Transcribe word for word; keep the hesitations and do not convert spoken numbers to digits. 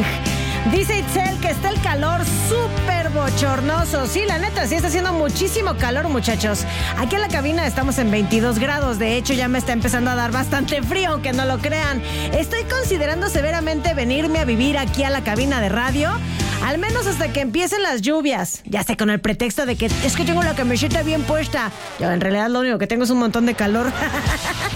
Dice Itzel que está el calor súper bochornoso. Sí, la neta, sí está haciendo muchísimo calor, muchachos. Aquí en la cabina estamos en veintidós grados. De hecho, ya me está empezando a dar bastante frío, aunque no lo crean. Estoy considerando severamente venirme a vivir aquí a la cabina de radio, al menos hasta que empiecen las lluvias. Ya sé, con el pretexto de que es que tengo la camiseta bien puesta. Yo en realidad lo único que tengo es un montón de calor.